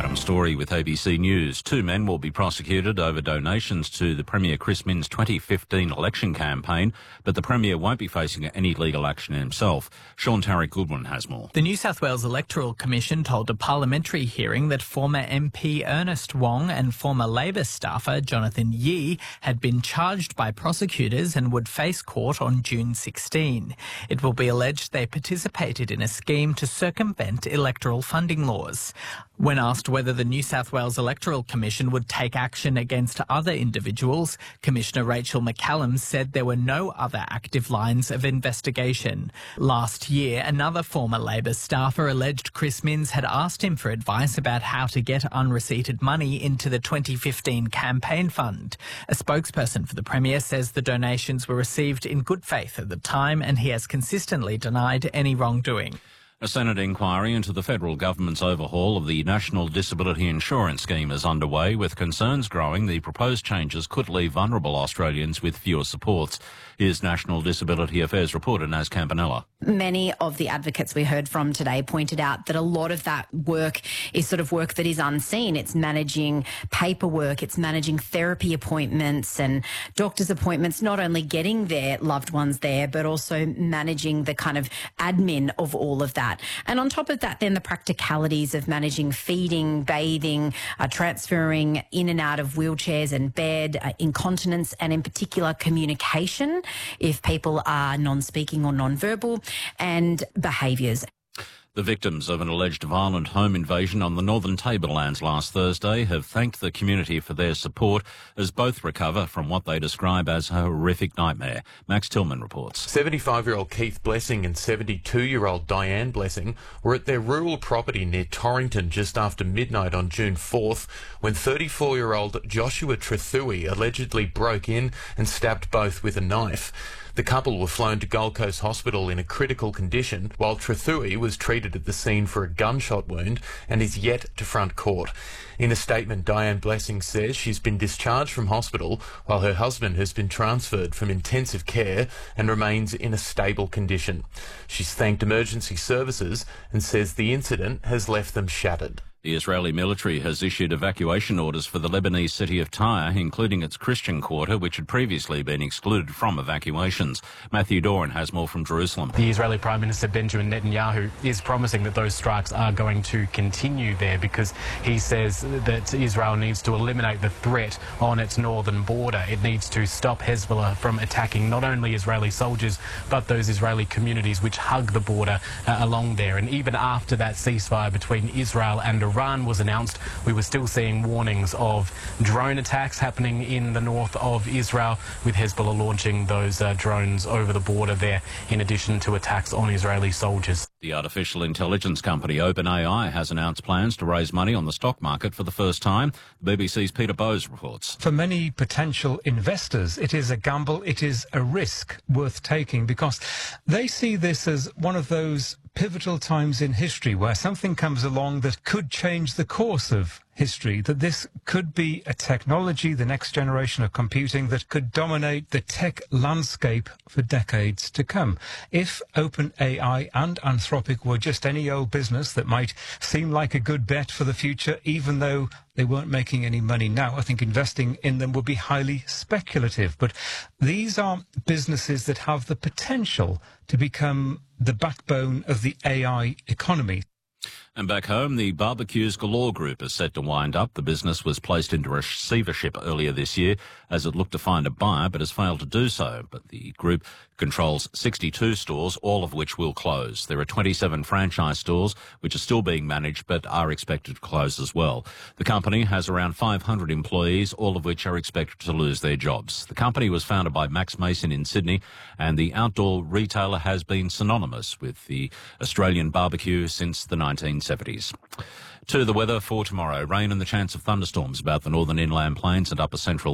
Adam Story with ABC News. 2 men will be prosecuted over donations to the Premier Chris Minns' 2015 election campaign, but the Premier won't be facing any legal action himself. Sean Tarek Goodwin has more. The New South Wales Electoral Commission told a parliamentary hearing that former MP Ernest Wong and former Labor staffer Jonathan Yee had been charged by prosecutors and would face court on June 16. It will be alleged they participated in a scheme to circumvent electoral funding laws. When asked whether the New South Wales Electoral Commission would take action against other individuals, Commissioner Rachel McCallum said there were no other active lines of investigation. Last year, another former Labor staffer alleged Chris Minns had asked him for advice about how to get unreceipted money into the 2015 campaign fund. A spokesperson for the Premier says the donations were received in good faith at the time, and he has consistently denied any wrongdoing. A Senate inquiry into the federal government's overhaul of the National Disability Insurance Scheme is underway, with concerns growing the proposed changes could leave vulnerable Australians with fewer supports. Here's National Disability Affairs reporter Naz Campanella. Many of the advocates we heard from today pointed out that a lot of that work is sort of work that is unseen. It's managing paperwork, it's managing therapy appointments and doctor's appointments, not only getting their loved ones there, but also managing the kind of admin of all of that. And on top of that, then the practicalities of managing feeding, bathing, transferring in and out of wheelchairs and bed, incontinence, and in particular communication, if people are non-speaking or non-verbal, and behaviours. The victims of an alleged violent home invasion on the Northern Tablelands last Thursday have thanked the community for their support as both recover from what they describe as a horrific nightmare. Max Tillman reports. 75-year-old Keith Blessing and 72-year-old Diane Blessing were at their rural property near Torrington just after midnight on June 4th when 34-year-old Joshua Trethui allegedly broke in and stabbed both with a knife. The couple were flown to Gold Coast Hospital in a critical condition, while Trethui was treated at the scene for a gunshot wound and is yet to front court. In a statement, Diane Blessing says she's been discharged from hospital while her husband has been transferred from intensive care and remains in a stable condition. She's thanked emergency services and says the incident has left them shattered. The Israeli military has issued evacuation orders for the Lebanese city of Tyre, including its Christian quarter, which had previously been excluded from evacuations. Matthew Doran has more from Jerusalem. The Israeli Prime Minister Benjamin Netanyahu is promising that those strikes are going to continue there because he says that Israel needs to eliminate the threat on its northern border. It needs to stop Hezbollah from attacking not only Israeli soldiers but those Israeli communities which hug the border along there. And even after that ceasefire between Israel and Iran was announced, we were still seeing warnings of drone attacks happening in the north of Israel, with Hezbollah launching those drones over the border there, in addition to attacks on Israeli soldiers. The artificial intelligence company OpenAI has announced plans to raise money on the stock market for the first time. The BBC's Peter Bowes reports. For many potential investors, it is a gamble, it is a risk worth taking, because they see this as one of those pivotal times in history where something comes along that could change the course of history, that this could be a technology, the next generation of computing, that could dominate the tech landscape for decades to come. If OpenAI and Anthropic were just any old business that might seem like a good bet for the future, even though they weren't making any money now, I think investing in them would be highly speculative. But these are businesses that have the potential to become the backbone of the AI economy. And back home, the Barbecues Galore Group is set to wind up. The business was placed into receivership earlier this year as it looked to find a buyer, but has failed to do so. But the group controls 62 stores, all of which will close. There are 27 franchise stores, which are still being managed, but are expected to close as well. The company has around 500 employees, all of which are expected to lose their jobs. The company was founded by Max Mason in Sydney, and the outdoor retailer has been synonymous with the Australian barbecue since the 1970s. To the weather for tomorrow. Rain and the chance of thunderstorms about the northern inland plains and upper central